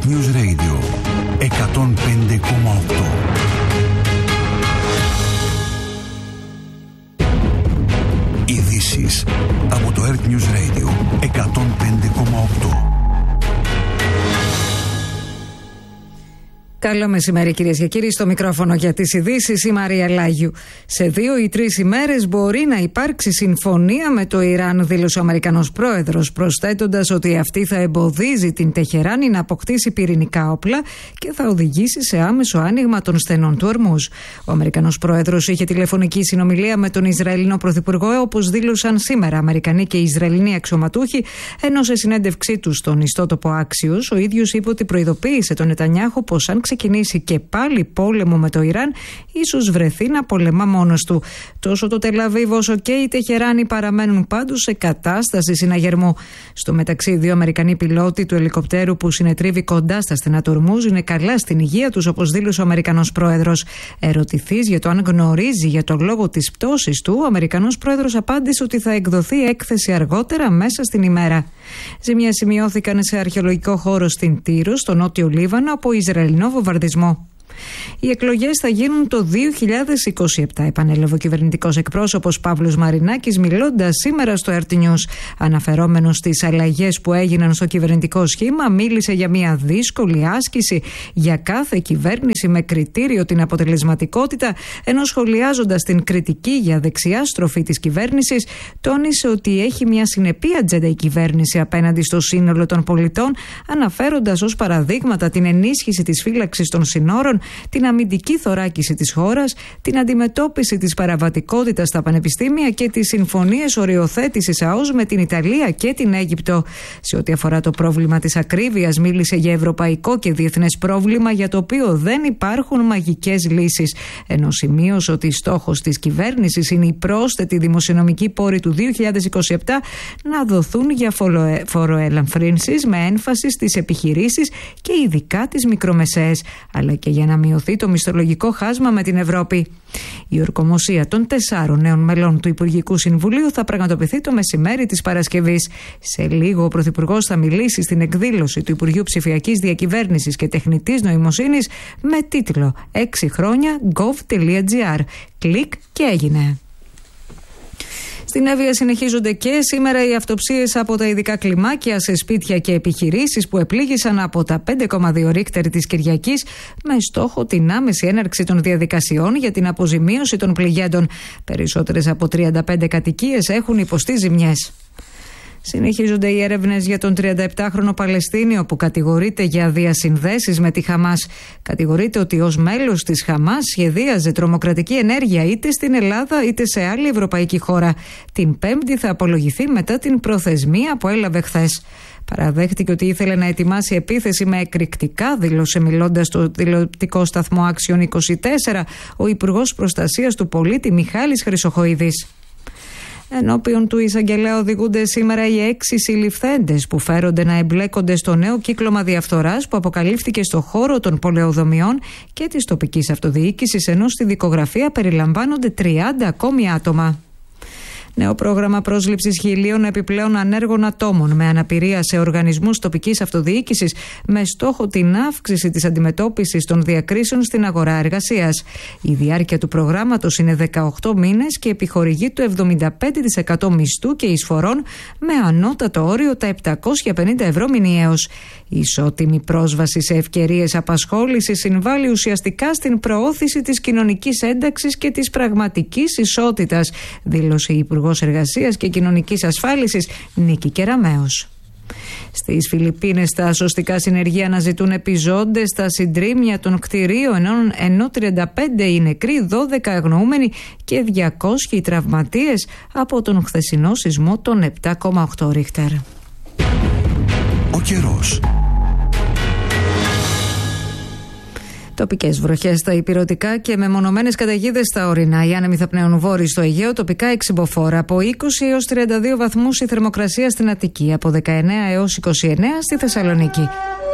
Earth News Radio 105,8. Ειδήσεις από το Earth News Radio 105,8. Καλό μεσημέρι, κυρίες και κύριοι. Στο μικρόφωνο για τις ειδήσεις η Μαρία Λάγιου. Σε 2 ή 3 ημέρες μπορεί να υπάρξει συμφωνία με το Ιράν, δήλωσε ο Αμερικανός πρόεδρος, προσθέτοντας ότι αυτή θα εμποδίζει την Τεχεράνη να αποκτήσει πυρηνικά όπλα και θα οδηγήσει σε άμεσο άνοιγμα των στενών του Ορμούζ. Ο Αμερικανός πρόεδρος είχε τηλεφωνική συνομιλία με τον Ισραηλινό πρωθυπουργό, όπως δήλωσαν σήμερα Αμερικανοί και Ισραηλινοί αξιωματούχοι, ενώ σε συνέντευξή του στον ιστότοπο Axios, ο ίδιος είπε ότι προειδοποίησε τον Νετανιάχου πως αν ξεκινήσει και πάλι πόλεμο με το Ιράν, ίσως βρεθεί να πολεμά μόνος του. Τόσο το Τελαβίβ όσο και η Τεχεράνη παραμένουν πάντως σε κατάσταση συναγερμού. Στο μεταξύ, 2 Αμερικανοί πιλότοι του ελικοπτέρου που συνετρίβει κοντά στα στενά του Ορμούζ είναι καλά στην υγεία τους, όπως δήλωσε ο Αμερικανός πρόεδρος. Ερωτηθείς για το αν γνωρίζει για τον λόγο της πτώσης του, ο Αμερικανός πρόεδρος απάντησε ότι θα εκδοθεί έκθεση αργότερα μέσα στην ημέρα. Ζημιές σημειώθηκαν σε αρχαιολογικό χώρο στην Τύρο, στο νότιο Λίβανο, από Ισραηλινό βομβαρδισμό. Οι εκλογές θα γίνουν το 2027, επανέλαβε ο κυβερνητικός εκπρόσωπος Παύλος Μαρινάκης, μιλώντας σήμερα στο RT News. Αναφερόμενος στις αλλαγές που έγιναν στο κυβερνητικό σχήμα, μίλησε για μια δύσκολη άσκηση για κάθε κυβέρνηση με κριτήριο την αποτελεσματικότητα, ενώ σχολιάζοντας την κριτική για δεξιά στροφή της κυβέρνησης, τόνισε ότι έχει μια συνεπή ατζέντα η κυβέρνηση απέναντι στο σύνολο των πολιτών, αναφέροντας ως παραδείγματα την ενίσχυση της φύλαξης των συνόρων, την αμυντική θωράκιση της χώρας, την αντιμετώπιση της παραβατικότητας στα πανεπιστήμια και τις συμφωνίες οριοθέτησης ΑΟΣ με την Ιταλία και την Αίγυπτο. Σε ό,τι αφορά το πρόβλημα της ακρίβειας, μίλησε για ευρωπαϊκό και διεθνές πρόβλημα για το οποίο δεν υπάρχουν μαγικές λύσεις, ενώ σημείωσε ότι στόχος της κυβέρνησης είναι οι πρόσθετοι δημοσιονομικοί πόροι του 2027 να δοθούν για φοροελαφρύνσεις με έμφαση στις επιχειρήσεις και ειδικά τις μικρομεσαίες, αλλά και για να μειωθεί το μισθολογικό χάσμα με την Ευρώπη. Η ορκομοσία των 4 νέων μελών του Υπουργικού Συμβουλίου θα πραγματοποιηθεί το μεσημέρι της Παρασκευής. Σε λίγο ο Πρωθυπουργός θα μιλήσει στην εκδήλωση του Υπουργείου Ψηφιακής Διακυβέρνησης και Τεχνητής Νοημοσύνης με τίτλο 6 χρόνια gov.gr. Κλικ και έγινε. Στην Εύβοια συνεχίζονται και σήμερα οι αυτοψίες από τα ειδικά κλιμάκια σε σπίτια και επιχειρήσεις που επλήγησαν από τα 5,2 Ρίκτερ της Κυριακής, με στόχο την άμεση έναρξη των διαδικασιών για την αποζημίωση των πληγέντων. Περισσότερες από 35 κατοικίες έχουν υποστεί ζημιές. Συνεχίζονται οι έρευνες για τον 37χρονο Παλαιστίνιο που κατηγορείται για διασυνδέσεις με τη Χαμάς. Κατηγορείται ότι ως μέλος της Χαμάς σχεδίαζε τρομοκρατική ενέργεια είτε στην Ελλάδα είτε σε άλλη ευρωπαϊκή χώρα. Την Πέμπτη θα απολογηθεί μετά την προθεσμία που έλαβε χθες. Παραδέχτηκε ότι ήθελε να ετοιμάσει επίθεση με εκρηκτικά, δήλωσε μιλώντας στο τηλεοπτικό σταθμό Axios 24 ο Υπουργός Προστασίας του Πολίτη Μιχάλης Χρυσοχοίδης. Ενώπιον του εισαγγελέα οδηγούνται σήμερα οι 6 συλληφθέντες που φέρονται να εμπλέκονται στο νέο κύκλωμα διαφθοράς που αποκαλύφθηκε στο χώρο των πολεοδομιών και της τοπικής αυτοδιοίκησης, ενώ στη δικογραφία περιλαμβάνονται 30 ακόμη άτομα. Νέο πρόγραμμα πρόσληψης 1.000 επιπλέον ανέργων ατόμων με αναπηρία σε οργανισμούς τοπικής αυτοδιοίκησης με στόχο την αύξηση της αντιμετώπισης των διακρίσεων στην αγορά εργασίας. Η διάρκεια του προγράμματος είναι 18 μήνες και επιχορηγεί το 75% μισθού και εισφορών με ανώτατο όριο τα 750 ευρώ μηνιαίως. Η ισότιμη πρόσβαση σε ευκαιρίες απασχόλησης συμβάλλει ουσιαστικά στην προώθηση της κοινωνικής ένταξης και της πραγματικής ισότητας, δήλωσε η Υπουργός Εργασίας και Κοινωνικής Ασφάλισης Νίκη Κεραμέως. Στις Φιλιππίνες τα σωστικά συνεργεία αναζητούν επιζώντες στα συντρίμμια των κτηρίων, ενώ 35 οι νεκροί, 12 αγνοούμενοι και 200 τραυματίες από τον χθεσινό σεισμό των 7,8 Ρίκτερ. Ο καιρός. Τοπικές βροχές στα ηπειρωτικά και μεμονωμένες καταιγίδες στα ορεινά. Οι άνεμοι θα πνέουν βόρειοι στο Αιγαίο, τοπικά εξυμποφόρα. Από 20 έως 32 βαθμούς η θερμοκρασία στην Αττική, από 19 έως 29 στη Θεσσαλονίκη.